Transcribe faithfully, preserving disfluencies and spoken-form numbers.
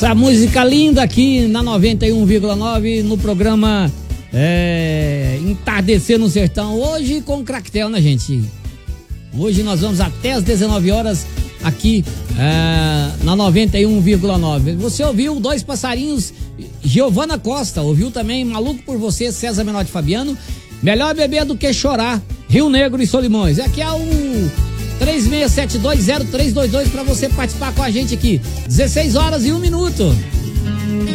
Essa música linda aqui na noventa e um vírgula nove no programa é, Entardecer no Sertão. Hoje com Cractel, né, gente? Hoje nós vamos até as dezenove horas aqui é, na noventa e um vírgula nove. Você ouviu Dois Passarinhos, Giovana Costa. Ouviu também Maluco por Você, César Menotti Fabiano. Melhor Beber do que Chorar, Rio Negro e Solimões. Aqui é o três seis sete dois zero três dois dois para você participar com a gente aqui. dezesseis horas e um minuto.